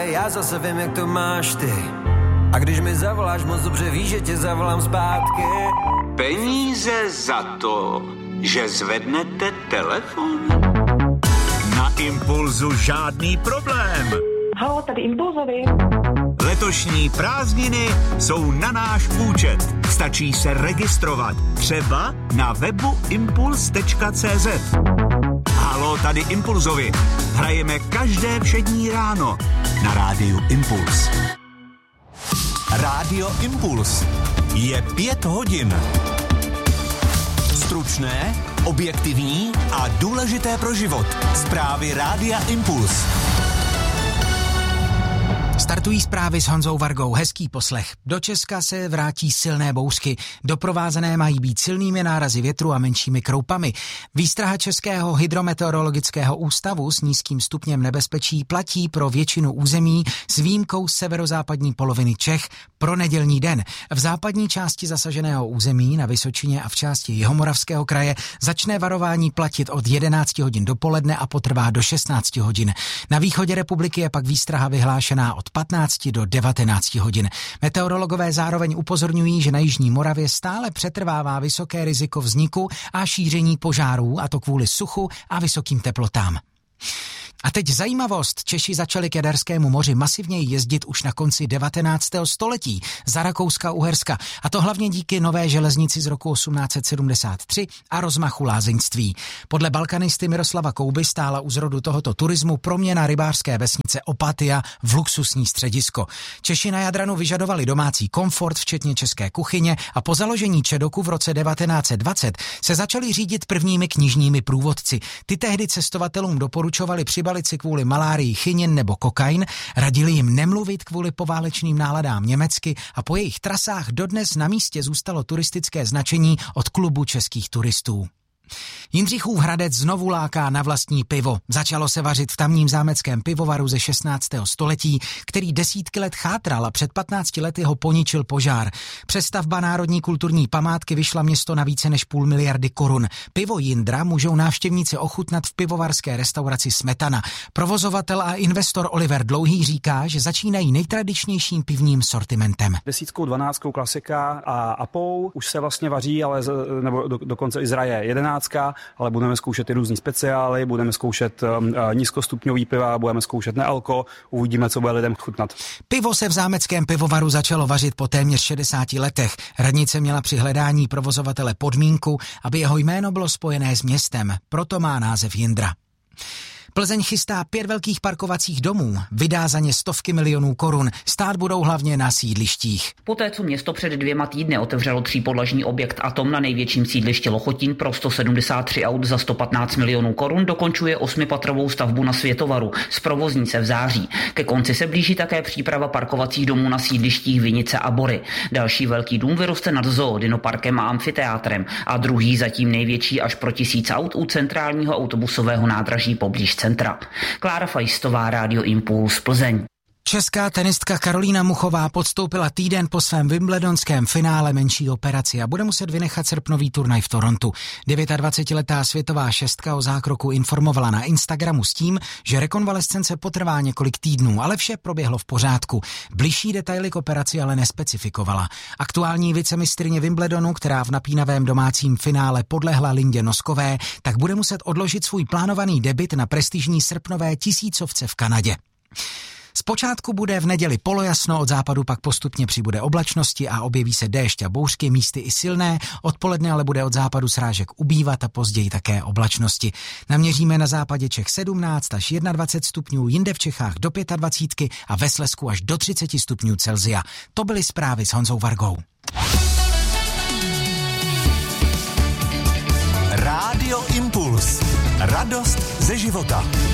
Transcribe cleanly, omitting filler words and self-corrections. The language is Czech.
já zase vím, jak to máš ty. A když mi zavoláš, moc dobře víš, že tě zavolám zpátky. Peníze za to, že zvednete telefon? Na Impulzu žádný problém. Haló, tady Impulzovi. Letošní prázdniny jsou na náš účet. Stačí se registrovat. Třeba na webu impuls.cz. Haló, tady Impulzovi. Hrajeme každé všední ráno na rádiu Impuls. Rádio Impuls. Je 5 hodin. Stručné, objektivní a důležité pro život. Zprávy Rádia Impuls. Startují zprávy s Honzou Vargou. Hezký poslech. Do Česka se vrátí silné bouřky. Doprovázené mají být silnými nárazy větru a menšími kroupami. Výstraha Českého hydrometeorologického ústavu s nízkým stupněm nebezpečí platí pro většinu území s výjimkou severozápadní poloviny Čech pro nedělní den. V západní části zasaženého území na Vysočině a v části Jihomoravského kraje začne varování platit od 11 hodin dopoledne a potrvá do 16 hodin. Na východě republiky je pak výstraha vyhlášená od 15 do 19 hodin. Meteorologové zároveň upozorňují, že na jižní Moravě stále přetrvává vysoké riziko vzniku a šíření požárů, a to kvůli suchu a vysokým teplotám. A teď zajímavost. Češi začali k Jaderskému moři masivněji jezdit už na konci 19. století za Rakouska-Uherska. A to hlavně díky nové železnici z roku 1873 a rozmachu lázeňství. Podle balkanisty Miroslava Kouby stála u zrodu tohoto turismu proměna rybářské vesnice Opatija v luxusní středisko. Češi na Jadranu vyžadovali domácí komfort, včetně české kuchyně, a po založení Čedoku v roce 1920 se začali řídit prvními knižními průvodci. Ty tehdy cestovatelům doporučovali přibalit si kvůli malárii chinin nebo kokain, radili jim nemluvit kvůli poválečným náladám německy a po jejich trasách dodnes na místě zůstalo turistické značení od klubu českých turistů. Jindřichův Hradec znovu láká na vlastní pivo. Začalo se vařit v tamním zámeckém pivovaru ze 16. století, který desítky let chátral a před 15 lety ho poničil požár. Přestavba národní kulturní památky vyšla město na více než 500 000 korun. Pivo Jindra můžou návštěvníci ochutnat v pivovarské restauraci Smetana. Provozovatel a investor Oliver Dlouhý říká, že začínají nejtradičnějším pivním sortimentem. 10, 12 klasika a Apou už se vlastně vaří, ale nebo dokonce i zraje 11, ale budeme zkoušet i různý speciály, budeme zkoušet nízkostupňový piva, budeme zkoušet nealko, uvidíme, co bude lidem chutnat. Pivo se v zámeckém pivovaru začalo vařit po téměř 60 letech. Radnice měla při hledání provozovatele podmínku, aby jeho jméno bylo spojené s městem, proto má název Jindra. Plzeň chystá 5 velkých parkovacích domů, vydá za ně stovky milionů korun, stát budou hlavně na sídlištích. Poté, co město před 2 týdny otevřelo 3podlažní objekt Atom na největším sídlišti Lochotín pro 173 aut za 115 milionů korun, dokončuje 8patrovou stavbu na Světovaru, zprovozní se v září. Ke konci se blíží také příprava parkovacích domů na sídlištích Vinice a Bory. Další velký dům vyroste nad zoo, dinoparkem a amfiteátrem a druhý, zatím největší, až pro 1000 aut u centrálního autobusového nádraží poblíž centra. Klára Fajstová, Rádio Impuls, Plzeň. Česká tenistka Karolína Muchová podstoupila týden po svém wimbledonském finále menší operaci a bude muset vynechat srpnový turnaj v Torontu. 29letá světová šestka o zákroku informovala na Instagramu s tím, že rekonvalescence potrvá několik týdnů, ale vše proběhlo v pořádku. Bližší detaily k operaci ale nespecifikovala. Aktuální vicemistryně Wimbledonu, která v napínavém domácím finále podlehla Lindě Noskové, tak bude muset odložit svůj plánovaný debut na prestižní srpnové 1000 v Kanadě. Zpočátku bude v neděli polojasno, od západu pak postupně přibude oblačnosti a objeví se déšť a bouřky, místy i silné, odpoledne ale bude od západu srážek ubývat a později také oblačnosti. Naměříme na západě Čech 17 až 21 stupňů, jinde v Čechách do 25 a ve Slezsku až do 30 stupňů Celsia. To byly zprávy s Honzou Vargou. Rádio Impuls. Radost ze života.